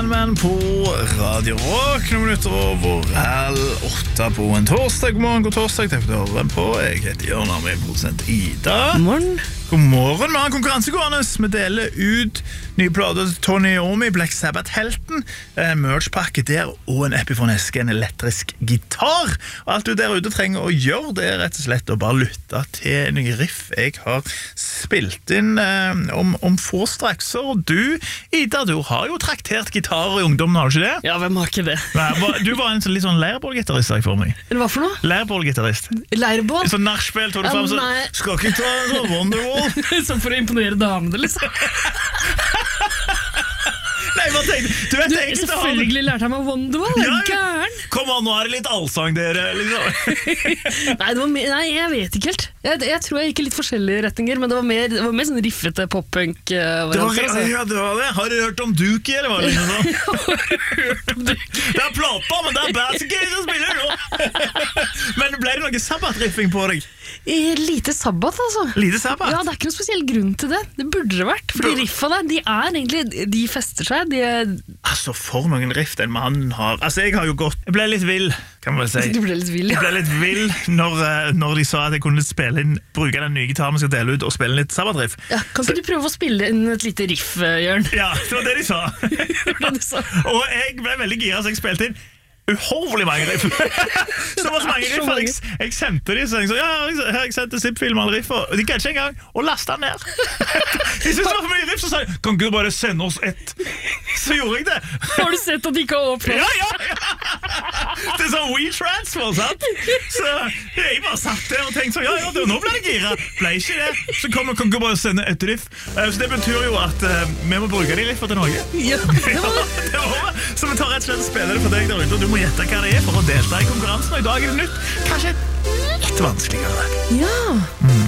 Sandman på Radio Rock. Noen minutter over 7:30 på en torsdag. God morgen, god torsdag. Takk for at du hører på. Jeg heter Jørn, og med produsent Ida. God morgen. God morgen, vi har en konkurransegående. Vi deler ut nye plater til Tony Iommi, Black Sabbath-helten, merch-pakke der, og en Epiphone Eske, en elektrisk gitar. Og alt du der ute trenger å gjøre, det er rett og slett å bare lytte til noen riff jeg har spilt inn om få straks. Og du, Ida, du har jo traktert gitar i ungdommen, har du ikke det? Ja, hvem har ikke det? Nei, du var en litt sånn leirbålgitarist, jeg for meg. Hva for noe? Leirbålgitarist. Leirbål? Sånn nachspiel, tog du frem så nei. skal ikke ta en sånn Wonderwall. Som for å imponere damene, liksom. Nei, hva tenkte du? Vet jeg Selvfølgelig lærte jeg meg Wonderwall, er du gæren? Kom an, nå er det litt allsang dere, liksom. Nei, jeg vet ikke helt. Jeg tror jeg gikk i litt forskjellige retninger, men det var mer sånn riffete pop-punk. Det var det. Har du hørt om Dookie, eller hva det liksom sånn? Hørt om Dookie. Det er plata, men det er Basket som spiller nå. Men ble det noe sabbat-riffing på deg? Lite sabbat, altså. Lite sabbat? Ja, det er ikke noen spesiell grunn til det. Det burde det vært, fordi riffa der, de fester seg. Altså, for noen riff den mannen har. Altså, jeg har jo gått. Jeg ble litt vill, kan man vel si. Du ble litt vill, ja. Jeg ble litt vill når de sa at jeg kunne bruke den nye gitaren vi skal dele ut, og spille litt sabbatriff. Ja, kan ikke du prøve å spille inn et lite riff, Jørn? Ja, det var det de sa. Og jeg ble veldig gira, så jeg spilte inn uhorvelig mange riff. Så var så mange riff at jeg sendte de, så jeg sa, jeg sendte zip-film alle riff, og de kan ikke engang å laste den ned. De syntes det var for mye riff, så sa jeg, kan ikke du bare sende oss ett? Så gjorde jeg det. Har du sett at de ikke har åpnet? Ja. Det er sånn WeTransfer, sant? Så jeg bare satt der og tenkte sånn, nå ble det gira. Ble ikke det, så kan ikke bare sende ett riff. Så det betyr jo at vi må bruke de riffer til noe. Ja, det var det. Så vi tar rett og slett og spiller det for deg der ute, og du må gjette hva det er for å delta i konkurransen. Og i dag er det nytt, kanskje litt vanskeligere. Ja.